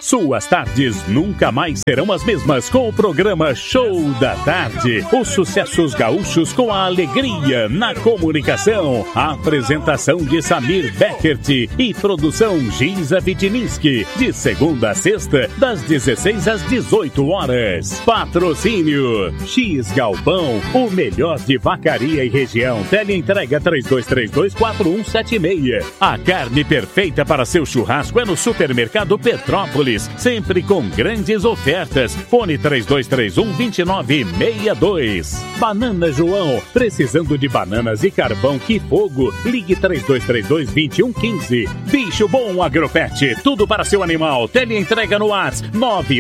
Suas tardes nunca mais serão as mesmas com o programa Show da Tarde. Os sucessos gaúchos com a alegria na comunicação. A apresentação de Samir Beckert e produção Giza Vitininski. De segunda a sexta, das 16 às 18 horas. Patrocínio X Galpão, o melhor de Vacaria e região. Teleentrega 3232-4176. A carne perfeita para seu churrasco é no Supermercado Petrópolis, sempre com grandes ofertas. Fone 3231-2962. Banana João, precisando de bananas e carvão que fogo? Ligue 3232-2115. Bicho Bom Agropet, tudo para seu animal. Teleentrega no WhatsApp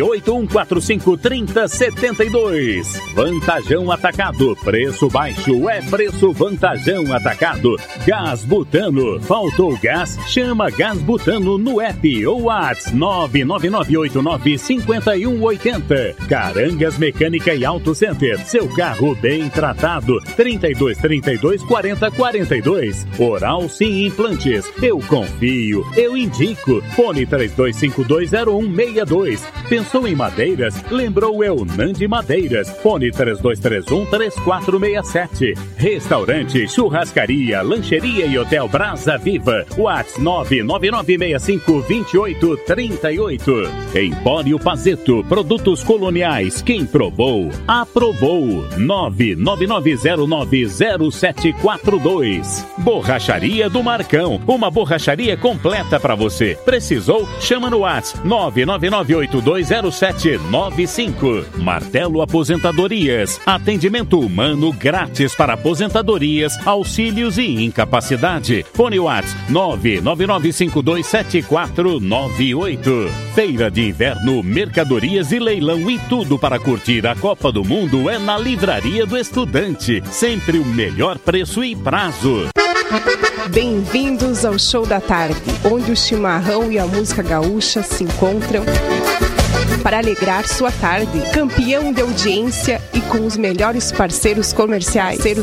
981453072. Vantajão Atacado, preço baixo é preço Vantajão Atacado. Gás Butano, faltou gás? Chama Gás Butano no app ou WhatsApp 999895180. Carangas Mecânica e Auto Center, seu carro bem tratado. 3232-4042. Oral Sim Implantes, eu confio, eu indico. Fone 32520162. Pensou em madeiras? Lembrou Eunandi Madeiras. Fone 3231-3467. Restaurante, churrascaria, lancheria e hotel Brasa Viva. WhatsApp 999652838. Empório Pazeto, produtos coloniais. Quem provou, aprovou. 999090742. Borracharia do Marcão, uma borracharia completa para você. Precisou? Chama no WhatsApp 999820795. Martelo Aposentadorias, atendimento humano grátis para aposentadorias, auxílios e incapacidade. Fone WhatsApp 999527498. Feira de Inverno, mercadorias e leilão e tudo para curtir a Copa do Mundo é na Livraria do Estudante. Sempre o melhor preço e prazo. Bem-vindos ao Show da Tarde, onde o chimarrão e a música gaúcha se encontram para alegrar sua tarde. Campeão de audiência e com os melhores parceiros comerciais. E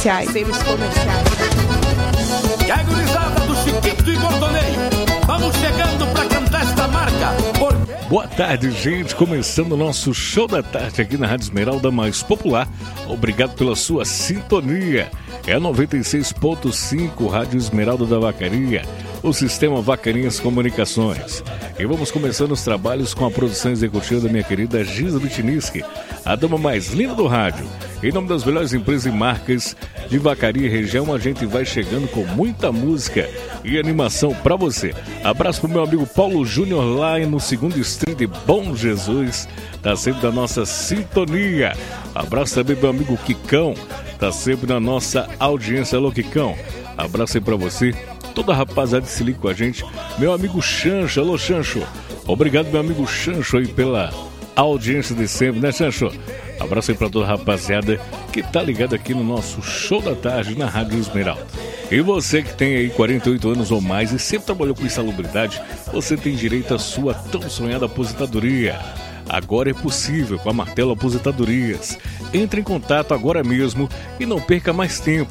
a gurizada do Chiquito e Bordoneio, vamos chegando para cantar esta marca. Boa tarde, gente. Começando o nosso Show da Tarde aqui na Rádio Esmeralda mais popular. Obrigado pela sua sintonia. É a 96.5 Rádio Esmeralda da Vacaria, o Sistema Vacarinhas Comunicações. E vamos começando os trabalhos com a produção executiva da minha querida Giza Vitininski, a dama mais linda do rádio. Em nome das melhores empresas e marcas de Vacaria e região, a gente vai chegando com muita música e animação para você. Abraço pro meu amigo Paulo Júnior lá no 2º Street, Bom Jesus, tá sempre na nossa sintonia. Abraço também pro meu amigo Quicão, tá sempre na nossa audiência. Alô, Quicão, abraço aí pra você. Toda a rapaziada que se liga com a gente. Meu amigo Chancho, alô Chancho. Obrigado, meu amigo Chancho, aí pela audiência de sempre, né, Chancho? Abraço aí pra toda a rapaziada que tá ligada aqui no nosso Show da Tarde na Rádio Esmeralda. E você que tem aí 48 anos ou mais e sempre trabalhou com insalubridade, você tem direito à sua tão sonhada aposentadoria. Agora é possível com a Martelo Aposentadorias. Entre em contato agora mesmo e não perca mais tempo.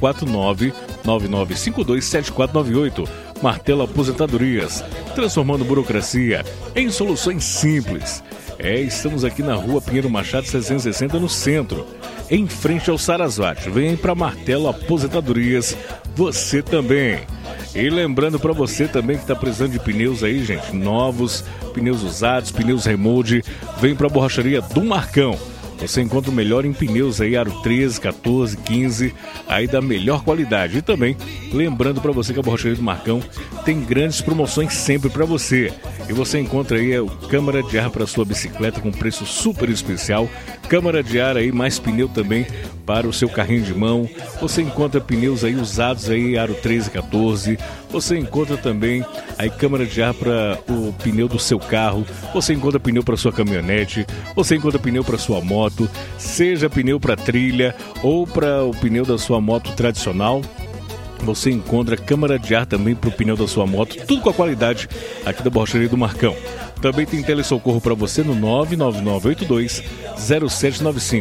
549-9952-7498. Martelo Aposentadorias, transformando burocracia em soluções simples. Estamos aqui na rua Pinheiro Machado 660 no centro, em frente ao Sarasvati. Vem para Martelo Aposentadorias, você também. E lembrando para você também que está precisando de pneus aí, gente, novos, pneus usados, pneus remold, vem para a borracharia do Marcão. Você encontra o melhor em pneus aí, aro 13, 14, 15, aí da melhor qualidade. E também, lembrando para você que a borracharia do Marcão tem grandes promoções sempre para você. E você encontra aí o câmara de ar para sua bicicleta com preço super especial. Câmara de ar aí, mais pneu também para o seu carrinho de mão. Você encontra pneus aí usados aí, aro 13, 14. Você encontra também aí câmara de ar para o pneu do seu carro. Você encontra pneu para sua caminhonete. Você encontra pneu para sua moto, seja pneu para trilha ou para o pneu da sua moto tradicional. Você encontra câmara de ar também para o pneu da sua moto, tudo com a qualidade aqui da borracharia do Marcão. Também tem telesocorro para você no 99982-0795,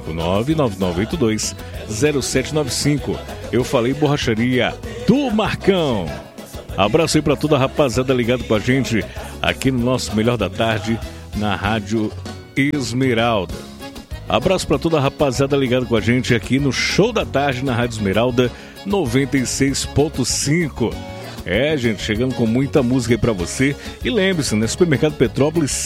99982-0795. Eu falei borracharia do Marcão. Abraço aí para toda a rapaziada ligado com a gente aqui no nosso Melhor da Tarde, na Rádio Esmeralda. Abraço para toda a rapaziada ligada com a gente aqui no Show da Tarde, na Rádio Esmeralda 96.5. Gente, chegando com muita música aí pra você. E lembre-se, né? Supermercado Petrópolis